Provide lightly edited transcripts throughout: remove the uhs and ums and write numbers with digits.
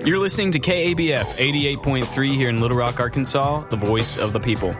You're listening to KABF 88.3 here in Little Rock, Arkansas, the voice of the people.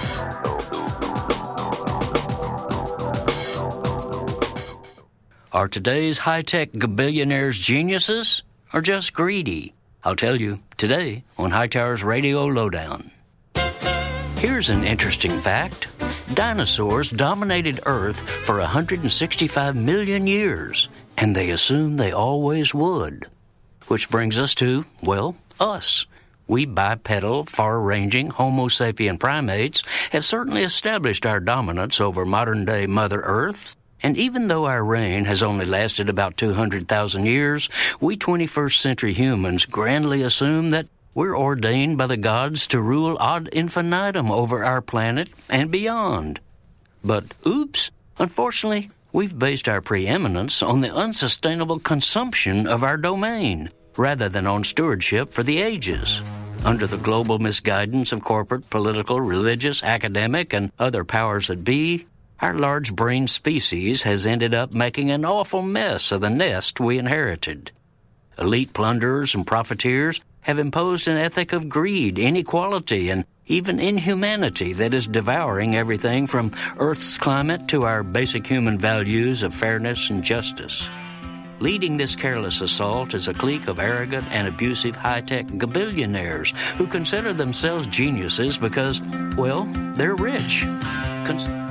Are today's high-tech billionaires geniuses or just greedy? I'll tell you today on Hightower's Radio Lowdown. Here's an interesting fact. Dinosaurs dominated Earth for 165 million years, and they assumed they always would. Which brings us to, well, us. We bipedal, far-ranging Homo sapien primates have certainly established our dominance over modern-day Mother Earth. And even though our reign has only lasted about 200,000 years, we 21st century humans grandly assume that we're ordained by the gods to rule ad infinitum over our planet and beyond. But oops, unfortunately, we've based our preeminence on the unsustainable consumption of our domain, rather than on stewardship for the ages. Under the global misguidance of corporate, political, religious, academic, and other powers that be, our large-brained species has ended up making an awful mess of the nest we inherited. Elite plunderers and profiteers have imposed an ethic of greed, inequality, and even inhumanity that is devouring everything from Earth's climate to our basic human values of fairness and justice. Leading this careless assault is a clique of arrogant and abusive high-tech billionaires who consider themselves geniuses because, well, they're rich.